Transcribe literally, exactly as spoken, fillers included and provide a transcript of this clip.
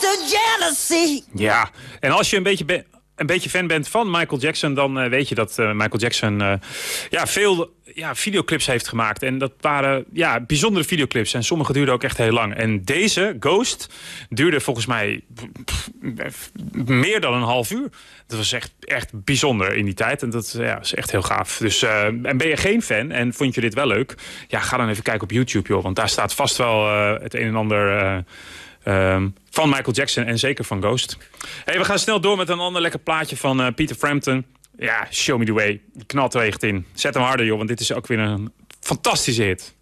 the jealousy. Ja, en als je een beetje... Be- een beetje fan bent van Michael Jackson... dan uh, weet je dat uh, Michael Jackson uh, ja, veel ja, videoclips heeft gemaakt. En dat waren ja, bijzondere videoclips. En sommige duurden ook echt heel lang. En deze, Ghost, duurde volgens mij pff, pff, meer dan een half uur. Dat was echt, echt bijzonder in die tijd. En dat ja, is echt heel gaaf. Dus, uh, en ben je geen fan en vond je dit wel leuk... ja, ga dan even kijken op YouTube, joh. Want daar staat vast wel uh, het een en ander... Uh, Um, van Michael Jackson en zeker van Ghost. Hey, we gaan snel door met een ander lekker plaatje van uh, Peter Frampton. Ja, Show Me The Way. Die knalt er echt in. Zet hem harder, joh, want dit is ook weer een fantastische hit.